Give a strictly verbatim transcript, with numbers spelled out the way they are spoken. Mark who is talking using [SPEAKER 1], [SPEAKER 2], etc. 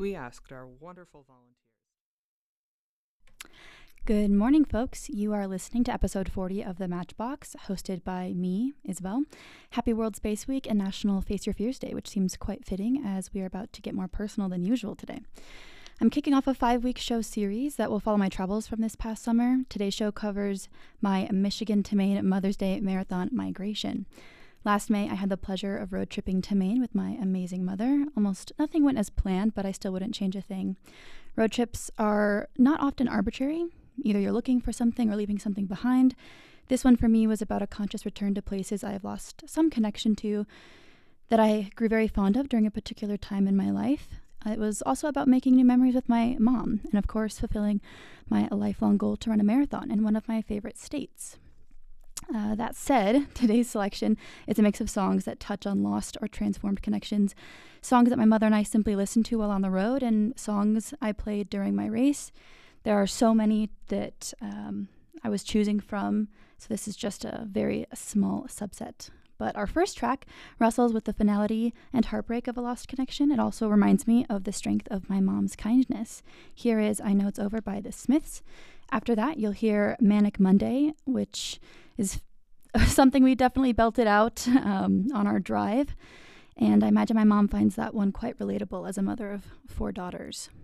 [SPEAKER 1] we asked our wonderful volunteers.
[SPEAKER 2] Good morning, folks. You are listening to episode forty of The Matchbox, hosted by me, Isabel. Happy World Space Week and National Face Your Fears Day, which seems quite fitting as we are about to get more personal than usual today. I'm kicking off a five-week show series that will follow my travels from this past summer. Today's show covers my Michigan to Maine Mother's Day Marathon migration. Last May, I had the pleasure of road tripping to Maine with my amazing mother. Almost nothing went as planned, but I still wouldn't change a thing. Road trips are not often arbitrary. Either you're looking for something or leaving something behind. This one for me was about a conscious return to places I have lost some connection to that I grew very fond of during a particular time in my life. It was also about making new memories with my mom and, of course, fulfilling my lifelong goal to run a marathon in one of my favorite states. Uh, that said, today's selection is a mix of songs that touch on lost or transformed connections, songs that my mother and I simply listened to while on the road, and songs I played during my race. There are so many that um, I was choosing from, so this is just a very small subset. But our first track wrestles with the finality and heartbreak of a lost connection. It also reminds me of the strength of my mom's kindness. Here is I Know It's Over by the Smiths. After that, you'll hear Manic Monday, which is something we definitely belted out um, on our drive. And I imagine my mom finds that one quite relatable as a mother of four daughters.